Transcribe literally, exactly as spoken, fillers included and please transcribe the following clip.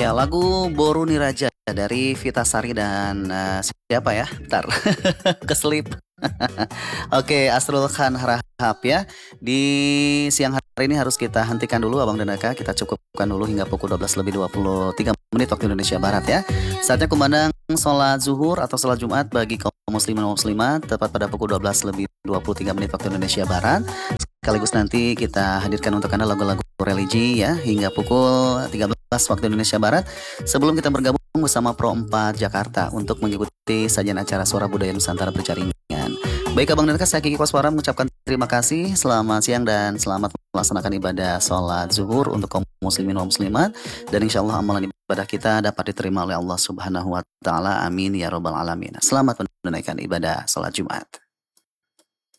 Ya, lagu Boru Niraja dari Vita Sari dan, eee, siapa ya? Bentar, keselip. Oke, Asrul Khan Harahap ya. Di siang hari ini harus kita hentikan dulu Abang dan Eka, kita cukupkan dulu hingga pukul dua belas lebih dua puluh tiga menit waktu Indonesia Barat ya. Saatnya kumandang sholat zuhur atau sholat Jumat bagi kaum muslimin dan muslimat tepat pada pukul dua belas lebih dua puluh tiga menit waktu Indonesia Barat. Sekaligus nanti kita hadirkan untuk Anda lagu-lagu religi ya hingga pukul tiga belas waktu Indonesia Barat. Sebelum kita bergabung bersama Pro empat Jakarta untuk mengikuti sajian acara Suara Budaya Nusantara berjaringan. Baik Abang dan Eka, saya Kiki Koswara mengucapkan terima kasih. Selamat siang dan selamat melaksanakan ibadah sholat zuhur untuk kaum muslimin dan muslimat. Dan insya Allah amalan ibadah kita dapat diterima oleh Allah Subhanahu Wa Taala. Amin ya robbal alamin. Selamat menunaikan ibadah sholat Jumat.